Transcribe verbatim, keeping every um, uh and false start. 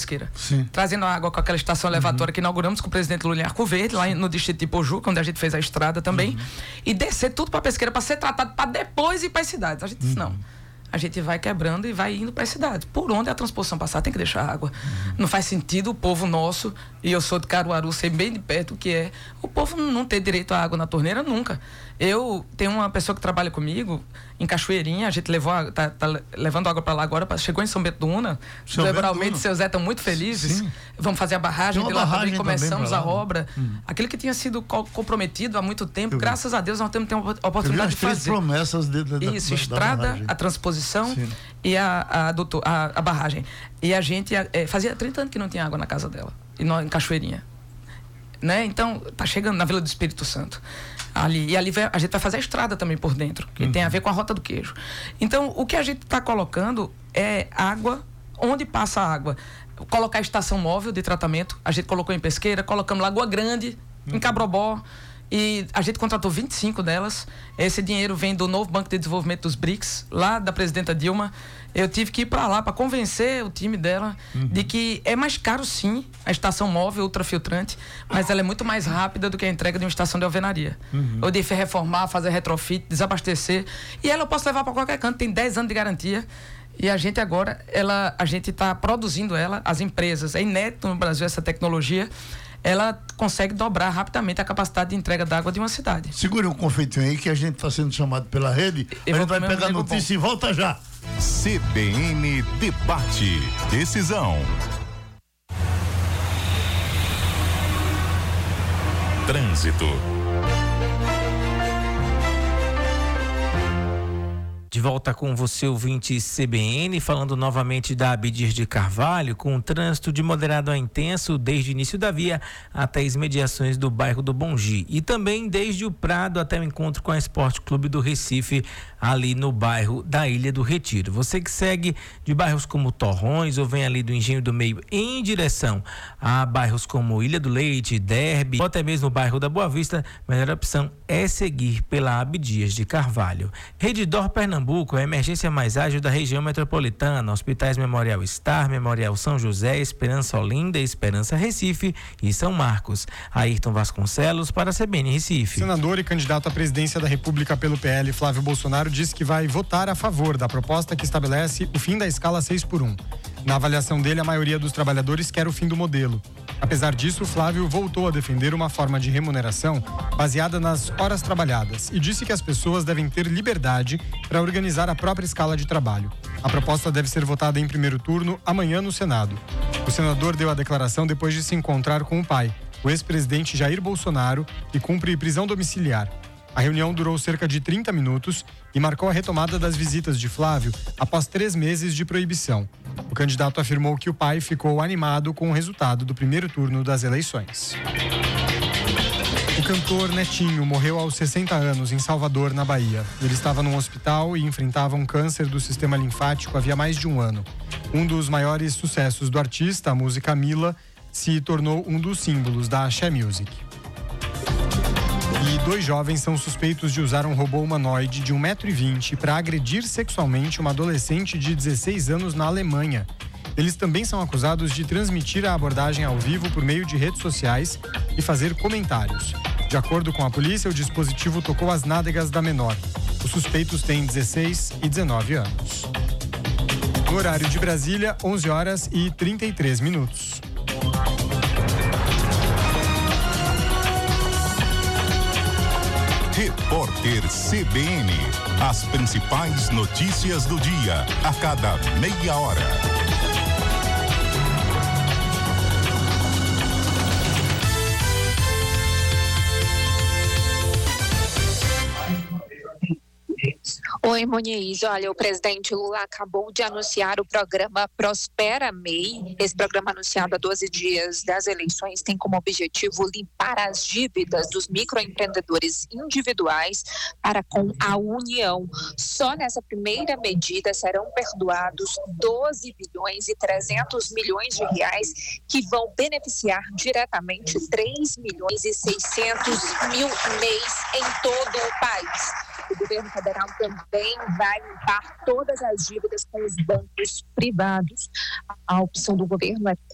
Pesqueira. Sim. Trazendo água com aquela estação elevatória uhum. que inauguramos com o presidente Lula em Arco Verde, lá no distrito de Ipojuca, onde a gente fez a estrada também. Uhum. E descer tudo para Pesqueira para ser tratado para depois ir para as cidades. A gente disse, uhum. não. A gente vai quebrando e vai indo para as cidades. Por onde a transposição passar, tem que deixar água. Uhum. Não faz sentido o povo nosso, e eu sou de Caruaru, sei bem de perto o que é, o povo não ter direito à água na torneira nunca. Eu tenho uma pessoa que trabalha comigo em Cachoeirinha, a gente levou a, tá, tá levando água para lá agora, pra, chegou em São Bento do Una, liberalmente o seu Zé estão muito felizes. Sim. Vamos fazer a barragem de lá também, começamos a obra. Hum. Aquilo que tinha sido co- comprometido há muito tempo, eu graças vi. a Deus nós temos uma oportunidade de fazer. Promessas de, de, Isso, da, estrada, da a transposição Sim. e a, a, doutor, a, a barragem. E a gente é, fazia trinta anos que não tinha água na casa dela, e nós, em Cachoeirinha. Né? Então, tá chegando na Vila do Espírito Santo. Ali, e ali vai, a gente vai fazer a estrada também por dentro, que uhum. tem a ver com a Rota do Queijo. Então, o que a gente está colocando é água, onde passa a água. Colocar a estação móvel de tratamento, a gente colocou em Pesqueira, colocamos Lagoa Grande, uhum. em Cabrobó, e a gente contratou vinte e cinco delas. Esse dinheiro vem do novo Banco de Desenvolvimento dos B R I C S, lá da presidenta Dilma. Eu tive que ir para lá para convencer o time dela uhum. de que é mais caro sim a estação móvel ultrafiltrante, mas ela é muito mais rápida do que a entrega de uma estação de alvenaria. Uhum. Eu devo reformar, fazer retrofit, desabastecer, e ela eu posso levar para qualquer canto, tem dez anos de garantia. E a gente agora, ela, a gente está produzindo ela, as empresas, é inédito no Brasil essa tecnologia, ela consegue dobrar rapidamente a capacidade de entrega d'água de uma cidade. Segure um confeitinho aí que a gente está sendo chamado pela rede, eu a gente vai pegar a notícia e volta já. C B N Debate. Decisão. Trânsito. De volta com você, ouvinte C B N, falando novamente da Abdias de Carvalho, com um trânsito de moderado a intenso desde o início da via até as imediações do bairro do Bongi, e também desde o Prado até o encontro com a Esporte Clube do Recife, ali no bairro da Ilha do Retiro. Você que segue de bairros como Torrões ou vem ali do Engenho do Meio em direção a bairros como Ilha do Leite, Derby ou até mesmo o bairro da Boa Vista, a melhor opção é seguir pela Abdias de Carvalho. Redidor Pernambuco, a emergência mais ágil da região metropolitana. Hospitais Memorial Star, Memorial São José, Esperança Olinda, Esperança Recife e São Marcos. Ayrton Vasconcelos para a C B N Recife. Senador e candidato à presidência da República pelo P L, Flávio Bolsonaro, disse que vai votar a favor da proposta que estabelece o fim da escala seis por um. Na avaliação dele, a maioria dos trabalhadores quer o fim do modelo. Apesar disso, Flávio voltou a defender uma forma de remuneração baseada nas horas trabalhadas e disse que as pessoas devem ter liberdade para organizar a própria escala de trabalho. A proposta deve ser votada em primeiro turno amanhã no Senado. O senador deu a declaração depois de se encontrar com o pai, o ex-presidente Jair Bolsonaro, que cumpre prisão domiciliar. A reunião durou cerca de trinta minutos e marcou a retomada das visitas de Flávio após três meses de proibição. O candidato afirmou que o pai ficou animado com o resultado do primeiro turno das eleições. O cantor Netinho morreu aos sessenta anos em Salvador, na Bahia. Ele estava num hospital e enfrentava um câncer do sistema linfático havia mais de um ano. Um dos maiores sucessos do artista, a música Mila, se tornou um dos símbolos da Axé Music. E dois jovens são suspeitos de usar um robô humanoide de um metro e vinte para agredir sexualmente uma adolescente de dezesseis anos na Alemanha. Eles também são acusados de transmitir a abordagem ao vivo por meio de redes sociais e fazer comentários. De acordo com a polícia, o dispositivo tocou as nádegas da menor. Os suspeitos têm dezesseis e dezenove anos. No horário de Brasília, onze horas e trinta e três minutos. Repórter C B N. As principais notícias do dia, a cada meia hora. Oi, Muniz. Olha, o presidente Lula acabou de anunciar o programa Prospera M E I. Esse programa, anunciado há doze dias das eleições, tem como objetivo limpar as dívidas dos microempreendedores individuais para com a União. Só nessa primeira medida serão perdoados doze bilhões e trezentos milhões de reais, que vão beneficiar diretamente três milhões e seiscentos mil M E Is em todo o país. O governo federal também vai limpar todas as dívidas com os bancos privados. A opção do governo é